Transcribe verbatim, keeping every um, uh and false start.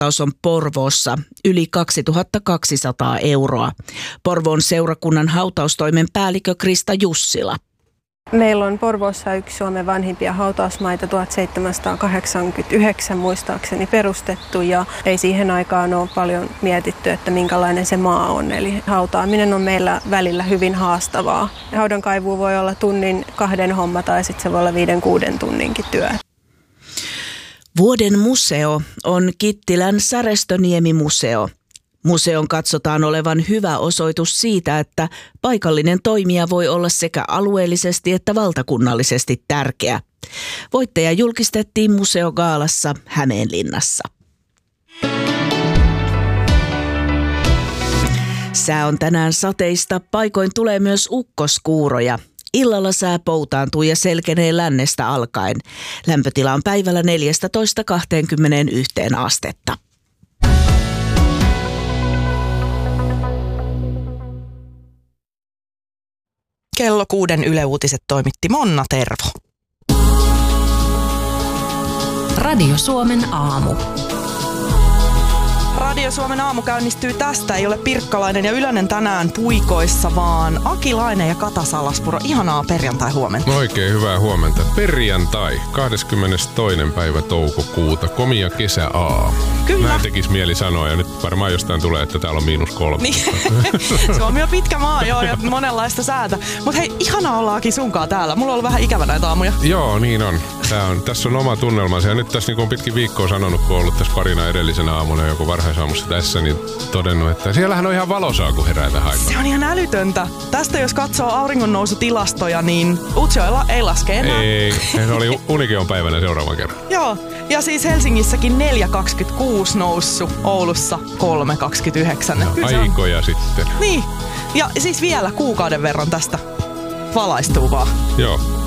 hautaus on Porvoossa yli kaksituhattakaksisataa euroa. Porvoon seurakunnan hautaustoimen päällikkö Krista Jussila. Meillä on Porvoossa yksi Suomen vanhimpia hautausmaita, tuhatseitsemänsataakahdeksankymmentäyhdeksän muistaakseni perustettu, ja ei siihen aikaan ole paljon mietitty, että minkälainen se maa on. Eli hautaaminen on meillä välillä hyvin haastavaa. Haudankaivu voi olla tunnin kahden homma tai sitten se voi olla viiden kuuden tunninkin työ. Vuoden museo on Kittilän Särestöniemi-museo. Museon katsotaan olevan hyvä osoitus siitä, että paikallinen toimija voi olla sekä alueellisesti että valtakunnallisesti tärkeä. Voittaja julkistettiin museogaalassa Hämeenlinnassa. Sää on tänään sateista, paikoin tulee myös ukkoskuuroja. Illalla sää poutaantuu ja selkenee lännestä alkaen. Lämpötila on päivällä neljätoista kaksikymmentäyksi astetta. Kello kuuden Yle Uutiset toimitti Monna Tervo. Radio Suomen aamu. Radio Suomen aamu käynnistyy tästä. Ei ole Pirkkalainen ja Ylönen tänään puikoissa, vaan Akilainen ja Kata Salaspuro. Ihanaa perjantai-huomenta. Oikein hyvää huomenta. Perjantai, kahdeskymmenestoinen päivä toukokuuta. Komia kesäaamu. Kyllä. Näin tekisi mieli sanoa, ja nyt varmaan jostain tulee, että täällä on miinus kolme. Niin. Suomi on pitkä maa, joo, ja monenlaista säätä. Mutta hei, ihanaa ollaakin sunkaan täällä. Mulla on ollut vähän ikävä näitä aamuja. Joo, niin on. Tää on tässä on oma tunnelmansa, ja nyt tässä niin on pitkin viikkoa sanonut, kun on ollut tässä parina edellisenä aamuna joku varhaisaamussa tässä, niin todennut, että siellähän on ihan valosaa, kun herää tähän aikaan. Se on ihan älytöntä. Tästä jos katsoo auringonnousutilastoja, niin Utsjoella ei laske enää. Ei, se oli Unikeon päivänä seuraavan kerran. Joo, ja siis Helsingissäkin neljä kaksikymmentäkuusi noussut, Oulussa kolme kaksikymmentäyhdeksän. No, aikoja on... sitten. Niin, ja siis vielä kuukauden verran tästä valaistuu vaan. Joo.